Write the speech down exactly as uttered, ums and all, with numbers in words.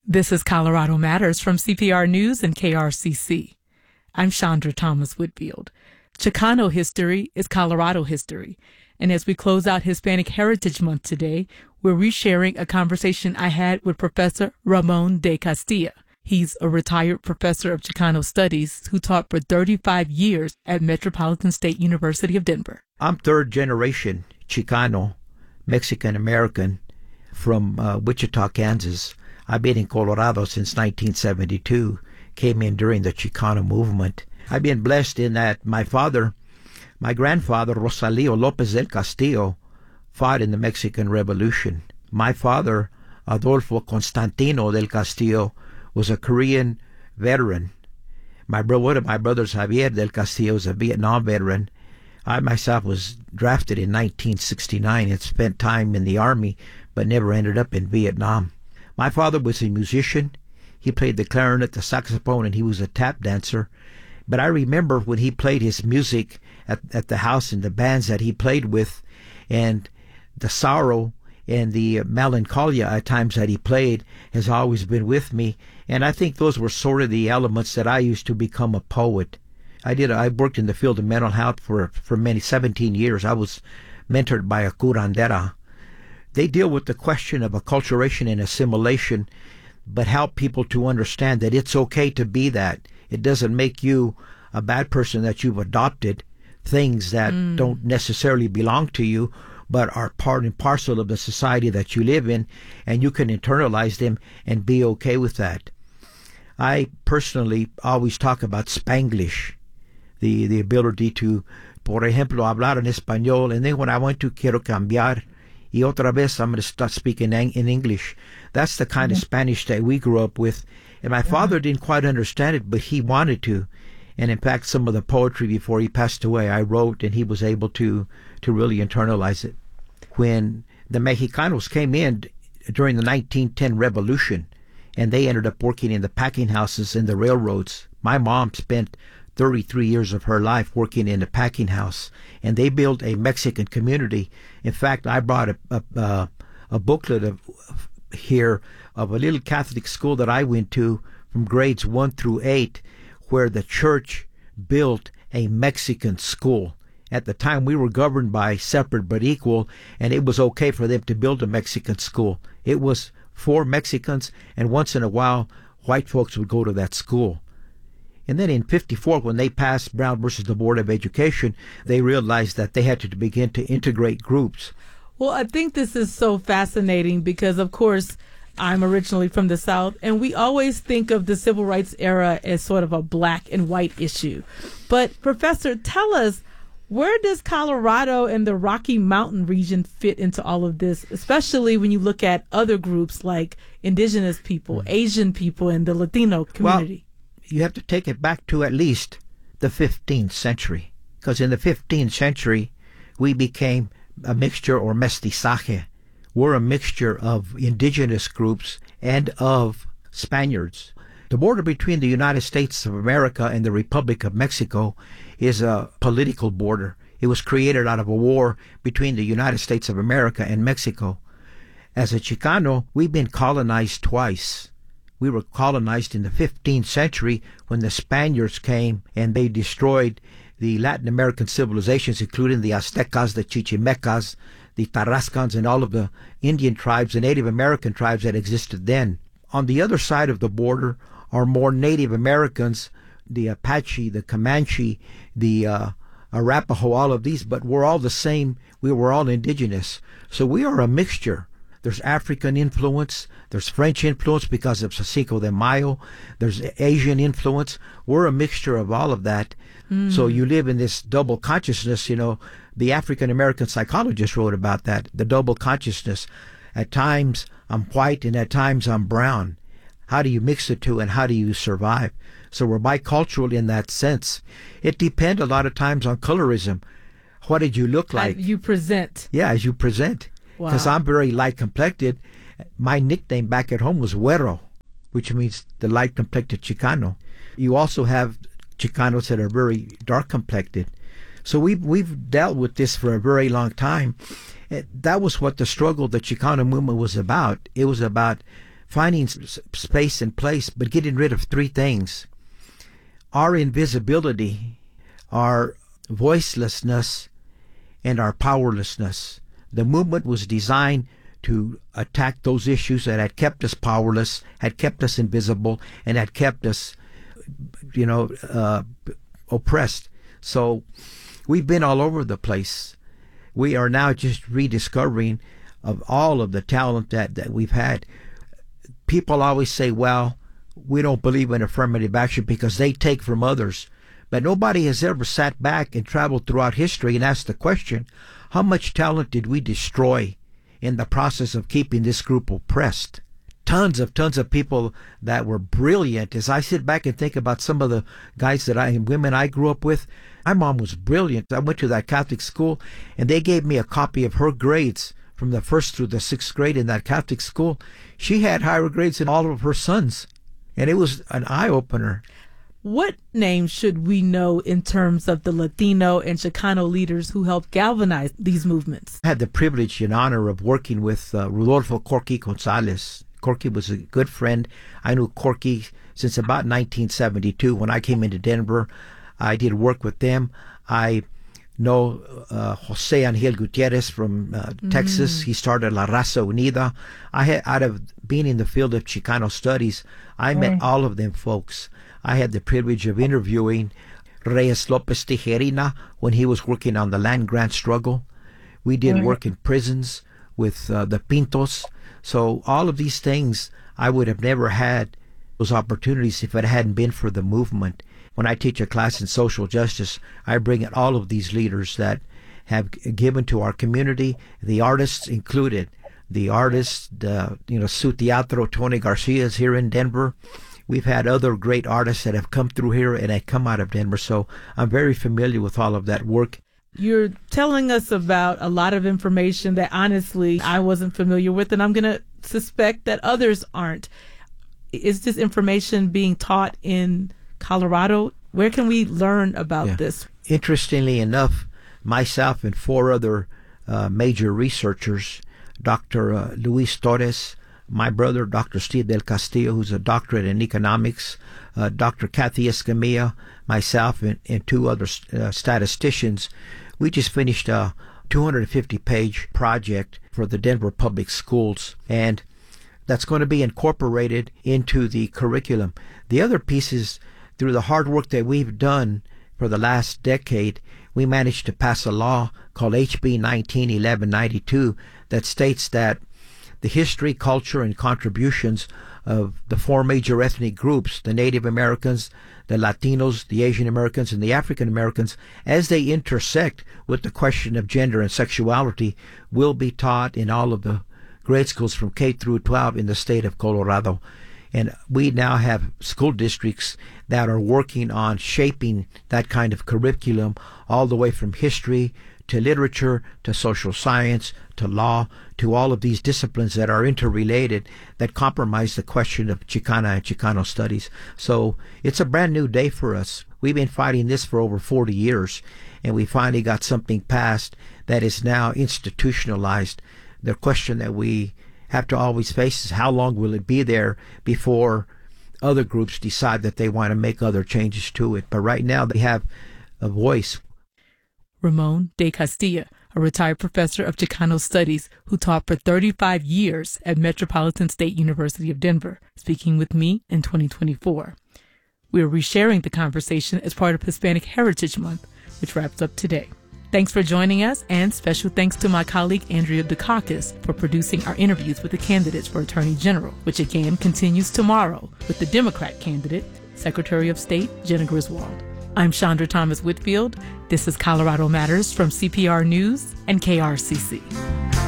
This is Colorado Matters from C P R News and K R C C. I'm Chandra Thomas Whitfield. Chicano history is Colorado history. And as we close out Hispanic Heritage Month today, we're resharing a conversation I had with Professor Ramon de Castilla. He's a retired professor of Chicano studies who taught for thirty-five years at Metropolitan State University of Denver. I'm third generation Chicano, Mexican-American from uh, Wichita, Kansas. I've been in Colorado since nineteen seventy-two, came in during the Chicano movement. I've been blessed in that my father, my grandfather, Rosalio López del Castillo, fought in the Mexican Revolution. My father, Adolfo Constantino del Castillo, was a Korean veteran. My bro- one of my brothers, Javier del Castillo, is a Vietnam veteran. I myself was drafted in nineteen sixty-nine and spent time in the Army, but never ended up in Vietnam. My father was a musician. He played the clarinet, the saxophone, and he was a tap dancer. But I remember when he played his music at, at the house and the bands that he played with, and the sorrow and the melancholia at times that he played has always been with me. And I think those were sort of the elements that I used to become a poet. I did. I worked in the field of mental health for, for many, seventeen years. I was mentored by a curandera. They deal with the question of acculturation and assimilation, but help people to understand that it's okay to be that. It doesn't make you a bad person that you've adopted things that mm. don't necessarily belong to you, but are part and parcel of the society that you live in, and you can internalize them and be okay with that. I personally always talk about Spanglish, the, the ability to, por ejemplo, hablar en español, and then when I want to quiero cambiar, y otra vez I'm going to start speaking in English. That's the kind mm-hmm. of Spanish that we grew up with. And my yeah. father didn't quite understand it, but he wanted to. And in fact, some of the poetry before he passed away, I wrote, and he was able to, to really internalize it. When the Mexicanos came in during the nineteen ten revolution, and they ended up working in the packing houses and the railroads, my mom spent thirty-three years of her life working in a packing house, and they built a Mexican community. In fact, I brought a, a, a, a booklet of, of here of a little Catholic school that I went to from grades one through eight, where the church built a Mexican school. At the time, we were governed by separate but equal, and it was okay for them to build a Mexican school. It was for Mexicans, and once in a while, white folks would go to that school. And then in fifty-four, when they passed Brown versus the Board of Education, they realized that they had to begin to integrate groups. Well, I think this is so fascinating because, of course, I'm originally from the South, and we always think of the Civil Rights era as sort of a black and white issue. But, Professor, tell us, where does Colorado and the Rocky Mountain region fit into all of this, especially when you look at other groups like indigenous people, mm-hmm. Asian people, and the Latino community? Well, you have to take it back to at least the fifteenth century, because in the fifteenth century, we became a mixture, or mestizaje. We're a mixture of indigenous groups and of Spaniards. The border between the United States of America and the Republic of Mexico is a political border. It was created out of a war between the United States of America and Mexico. As a Chicano, we've been colonized twice. We were colonized in the fifteenth century when the Spaniards came and they destroyed the Latin American civilizations, including the Aztecas, the Chichimecas, the Tarascans, and all of the Indian tribes, the Native American tribes that existed then. On the other side of the border are more Native Americans, the Apache, the Comanche, the uh, Arapaho, all of these, but we're all the same. We were all indigenous. So we are a mixture. There's African influence, there's French influence because of Cinco de Mayo, there's Asian influence. We're a mixture of all of that. Mm. So you live in this double consciousness, you know. The African-American psychologist wrote about that, the double consciousness. At times I'm white and at times I'm brown. How do you mix the two and how do you survive? So we're bicultural in that sense. It depends a lot of times on colorism. What did you look like? How you present. Yeah, as you present. Because wow. I'm very light-complected. My nickname back at home was Güero, which means the light-complected Chicano. You also have Chicanos that are very dark-complected. So we've, we've dealt with this for a very long time. That was what the struggle, the Chicano movement was about. It was about finding s- space and place, but getting rid of three things: our invisibility, our voicelessness, and our powerlessness. The movement was designed to attack those issues that had kept us powerless, had kept us invisible, and had kept us, you know, uh, oppressed. So we've been all over the place. We are now just rediscovering of all of the talent that, that we've had. People always say, well, we don't believe in affirmative action because they take from others. But nobody has ever sat back and traveled throughout history and asked the question, how much talent did we destroy in the process of keeping this group oppressed? Tons of, tons of people that were brilliant. As I sit back and think about some of the guys that I and women I grew up with, my mom was brilliant. I went to that Catholic school, and they gave me a copy of her grades from the first through the sixth grade in that Catholic school. She had higher grades than all of her sons, and it was an eye-opener. What names should we know in terms of the Latino and Chicano leaders who helped galvanize these movements? I had the privilege and honor of working with uh, Rodolfo Corky Gonzalez. Corky was a good friend. I knew Corky since about nineteen seventy-two. When I came into Denver, I did work with them. I know uh, Jose Angel Gutierrez from uh, mm. Texas. He started La Raza Unida. I had, out of being in the field of Chicano studies, I mm. met all of them folks. I had the privilege of interviewing Reyes Lopez Tijerina when he was working on the land grant struggle. We did mm. work in prisons with uh, the Pintos. So all of these things, I would have never had those opportunities if it hadn't been for the movement. When I teach a class in social justice, I bring in all of these leaders that have given to our community, the artists included. The artists, the, you know, Su Teatro, Tony Garcia is here in Denver. We've had other great artists that have come through here and have come out of Denver. So I'm very familiar with all of that work. You're telling us about a lot of information that honestly I wasn't familiar with, and I'm going to suspect that others aren't. Is this information being taught in Colorado? Where can we learn about yeah. this? Interestingly enough, myself and four other uh, major researchers, Doctor Uh, Luis Torres, my brother, Doctor Steve Del Castillo, who's a doctorate in economics, uh, Doctor Kathy Escamilla, myself, and, and two other uh, statisticians, we just finished a two hundred fifty page project for the Denver Public Schools, and that's going to be incorporated into the curriculum. The other piece is, through the hard work that we've done for the last decade, we managed to pass a law called H B nineteen eleven ninety-two that states that the history, culture, and contributions of the four major ethnic groups, the Native Americans, the Latinos, the Asian Americans, and the African Americans, as they intersect with the question of gender and sexuality, will be taught in all of the grade schools from K through twelve in the state of Colorado. And we now have school districts that are working on shaping that kind of curriculum all the way from history to literature to social science to law to all of these disciplines that are interrelated that compromise the question of Chicana and Chicano studies. So it's a brand new day for us. We've been fighting this for over forty years, and we finally got something passed that is now institutionalized. The question that we have to always face is, how long will it be there before other groups decide that they want to make other changes to it? But right now they have a voice. Ramon de Castilla, a retired professor of Chicano Studies who taught for thirty-five years at Metropolitan State University of Denver, speaking with me in twenty twenty-four. We are resharing the conversation as part of Hispanic Heritage Month, which wraps up today. Thanks for joining us, and special thanks to my colleague Andrea Dukakis for producing our interviews with the candidates for Attorney General, which again continues tomorrow with the Democrat candidate, Secretary of State Jena Griswold. I'm Chandra Thomas Whitfield. This is Colorado Matters from C P R News and K R C C.